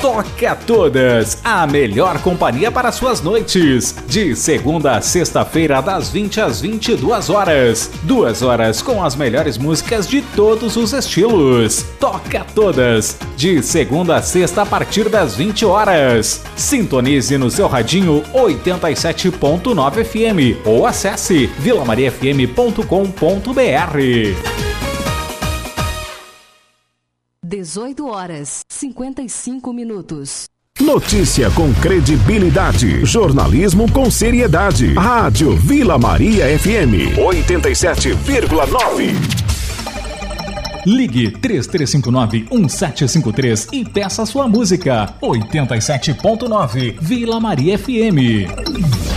Toca Todas, a melhor companhia para suas noites. De segunda a sexta-feira, das 20 às 22 horas. 2 horas com as melhores músicas de todos os estilos. Toca Todas, de segunda a sexta a partir das 20 horas. Sintonize no seu radinho 87.9 FM ou acesse vilamariafm.com.br. 18 horas, 55 minutos. Notícia com credibilidade, jornalismo com seriedade. Rádio Vila Maria FM 87,9. Ligue 3359-1753 e peça sua música. 87.9 Vila Maria FM.